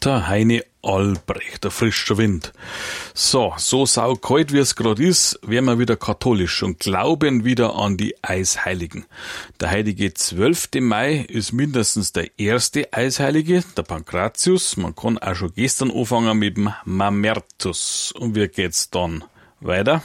Der Heini Albrecht, der frische Wind. So saukalt wie es gerade ist, werden wir wieder katholisch und glauben wieder an die Eisheiligen. Der heutige 12. Mai ist mindestens der erste Eisheilige, der Pankratius. Man kann auch schon gestern anfangen mit dem Mamertus. Und wie geht's dann weiter?